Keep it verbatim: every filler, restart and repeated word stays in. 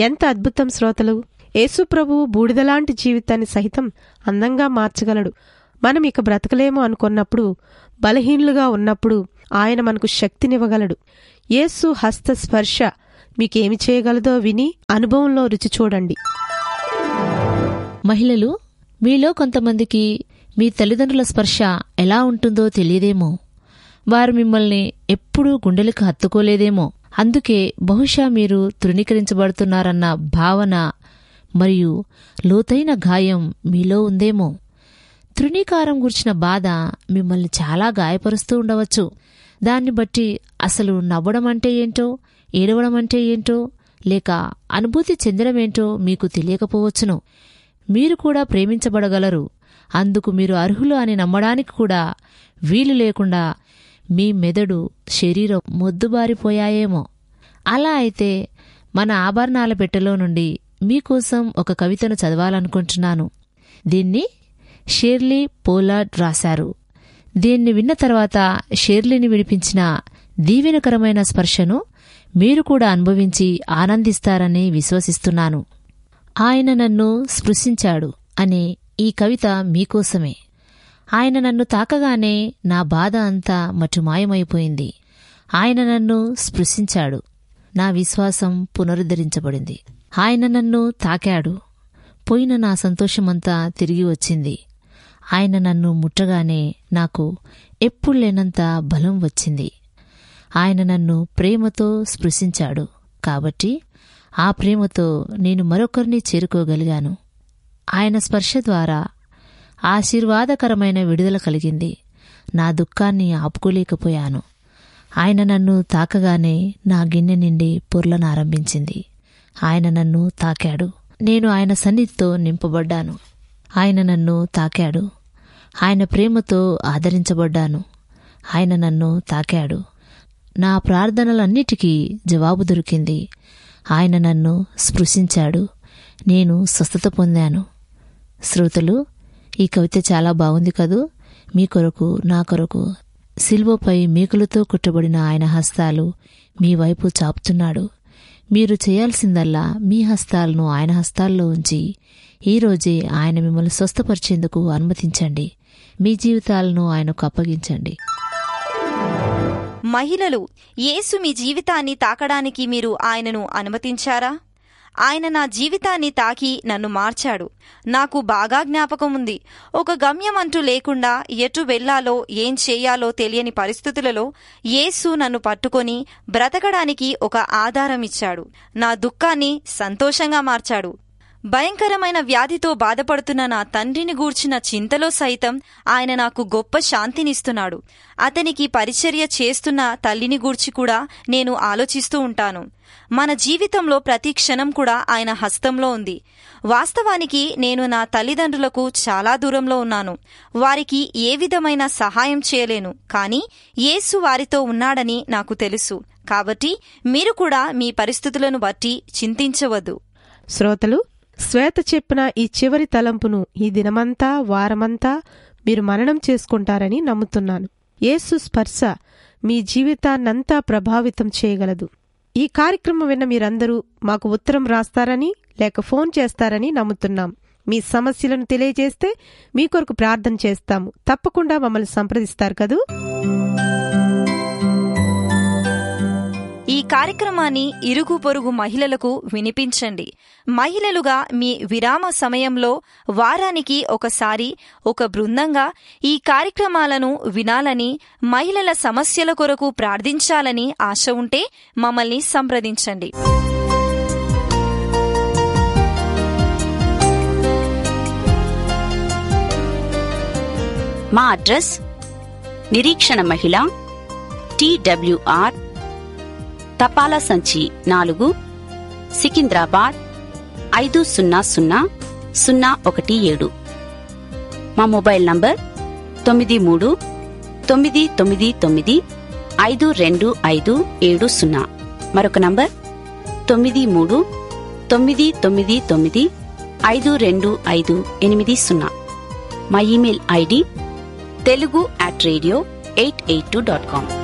ఎంత అద్భుతం శ్రోతలు! యేసు ప్రభువు బూడిదలాంటి జీవితాన్ని సహితం అందంగా మార్చగలడు. మనం ఇక బ్రతకలేము అనుకున్నప్పుడు, బలహీనులుగా ఉన్నప్పుడు ఆయన మనకు శక్తినివ్వగలడు. యేసు హస్త స్పర్శ మీకేమి చేయగలదో విని అనుభవంలో రుచి చూడండి. మహిళలు, మీలో కొంతమందికి మీ తల్లిదండ్రుల స్పర్శ ఎలా ఉంటుందో తెలియదేమో. వారు మిమ్మల్ని ఎప్పుడూ గుండెలకు హత్తుకోలేదేమో. అందుకే బహుశా మీరు తృణీకరించబడుతున్నారన్న భావన మరియు లోతైన గాయం మీలో ఉందేమో. తృణీకారం గురించిన బాధ మిమ్మల్ని చాలా గాయపరుస్తూ ఉండవచ్చు. దాన్ని బట్టి అసలు నవ్వడమంటే ఏంటో, ఏడవడమంటే ఏంటో, లేక అనుభూతి చెందడమేంటో మీకు తెలియకపోవచ్చును. మీరు కూడా ప్రేమించబడగలరు, అందుకు మీరు అర్హులు అని నమ్మడానికి కూడా వీలు లేకుండా మీ మెదడు, శరీరం మొద్దుబారిపోయాయేమో. అలా అయితే మన ఆభరణాల పెట్టెలో నుండి మీకోసం ఒక కవితను చదవాలనుకుంటున్నాను. దీన్ని షెర్లీ పోలార్డ్ రాశారు. దీన్ని విన్న తర్వాత షెర్లీని విడిపించిన దీవెనకరమైన స్పర్శను మీరు కూడా అనుభవించి ఆనందిస్తారని విశ్వసిస్తున్నాను. ఆయన నన్ను స్పృశించాడు అనే ఈ కవిత మీకోసమే. ఆయన నన్ను తాకగానే నా బాధ అంతా మటుమాయమైపోయింది. ఆయన నన్ను స్పృశించాడు, నా విశ్వాసం పునరుద్ధరించబడింది. ఆయన నన్ను తాకాడు, పోయిన నా సంతోషమంతా తిరిగి వచ్చింది. ఆయన నన్ను ముట్టగానే నాకు ఎప్పుడు లేనంత బలం వచ్చింది. ఆయన నన్ను ప్రేమతో స్పృశించాడు కాబట్టి ఆ ప్రేమతో నేను మరొకరిని చేరుకోగలిగాను. ఆయన స్పర్శ ద్వారా ఆశీర్వాదకరమైన విడుదల కలిగింది. నా దుఃఖాన్ని ఆపుకోలేకపోయాను. ఆయన నన్ను తాకగానే నా గిన్నె నిండి పొర్లనారంభించింది. ఆయన నన్ను తాకాడు, నేను ఆయన సన్నిధితో నింపబడ్డాను. ఆయన నన్ను తాకాడు, ఆయన ప్రేమతో ఆదరించబడ్డాను. ఆయన నన్ను తాకాడు, నా ప్రార్థనలన్నిటికీ జవాబు దొరికింది. ఆయన నన్ను స్పృశించాడు, నేను స్వస్థత పొందాను. శ్రోతలు, ఈ కవిత చాలా బాగుంది కదూ. మీ కొరకు, నా కొరకు సిల్వపై మేకులతో కుట్టబడిన ఆయన హస్తాలు మీ వైపు చాపుతున్నాడు. మీరు చేయాల్సిందల్లా మీ హస్తాలను ఆయన హస్తాల్లో ఉంచి ఈరోజే ఆయన మిమ్మల్ని స్వస్థపరిచేందుకు అనుమతించండి. మీ జీవితాలను ఆయనకు అప్పగించండి. మహిళలు, యేసు మీ జీవితాన్ని తాకడానికి మీరు ఆయనను అనుమతించారా? ఆయన నా జీవితాన్ని తాకి నన్ను మార్చాడు. నాకు బాగా జ్ఞాపకం ఉంది. ఒక గమ్యం అంటూ లేకుండా ఎటు వెళ్లాలో ఏం చేయాలో తెలియని పరిస్థితులలో యేసు నన్ను పట్టుకొని బ్రతకడానికి ఒక ఆధారం ఇచ్చాడు. నా దుఃఖాన్ని సంతోషంగా మార్చాడు. భయంకరమైన వ్యాధితో బాధపడుతున్న నా తండ్రిని గూర్చిన చింతలో సైతం ఆయన నాకు గొప్ప శాంతినిస్తున్నాడు. అతనికి పరిచర్య చేస్తున్న తల్లిని గూర్చి కూడా నేను ఆలోచిస్తూ ఉంటాను. మన జీవితంలో ప్రతి క్షణం కూడా ఆయన హస్తంలో ఉంది. వాస్తవానికి నేను నా తల్లిదండ్రులకు చాలా దూరంలో ఉన్నాను. వారికి ఏ విధమైన సహాయం చేయలేను. కానీ యేసు వారితో ఉన్నాడని నాకు తెలుసు. కాబట్టి మీరు కూడా మీ పరిస్థితులను బట్టి చింతించవద్దు. శ్రోతలు, శ్వేత చెప్పిన ఈ చివరి తలంపును ఈ దినమంతా, వారమంతా మీరు మననం చేసుకుంటారని నమ్ముతున్నాను. యేసు స్పర్శ మీ జీవితాన్నంతా ప్రభావితం చేయగలదు. ఈ కార్యక్రమం విన్న మీరందరూ మాకు ఉత్తరం రాస్తారని లేక ఫోన్ చేస్తారని నమ్ముతున్నాం. మీ సమస్యలను తెలియజేస్తే మీ కొరకు ప్రార్థన చేస్తాము. తప్పకుండా మమ్మల్ని సంప్రదిస్తారు కదూ. ఈ కార్యక్రమాన్ని ఇరుగు పొరుగు మహిళలకు వినిపించండి. మహిళలుగా మీ విరామ సమయంలో వారానికి ఒకసారి ఒక బృందంగా ఈ కార్యక్రమాలను వినాలని, మహిళల సమస్యల కొరకు ప్రార్థించాలని ఆశ ఉంటే మమ్మల్ని సంప్రదించండి. మా అడ్రస్ నిరీక్షణ మహిళ, టీడబ్ల్యూఆర్, తపాలా సంచి నాలుగు, సికింద్రాబాద్ ఐదు సున్నా సున్నా సున్నా ఒకటి ఏడు. మా మొబైల్ నంబర్ తొమ్మిది మూడు తొమ్మిది తొమ్మిది తొమ్మిది ఐదు రెండు ఐదు ఏడు సున్నా. మరొక నంబర్ తొమ్మిది మూడు తొమ్మిది తొమ్మిది తొమ్మిది ఐదు రెండు ఐదు ఎనిమిది సున్నా. మా email ID Telugu at radio eight eight two dot com.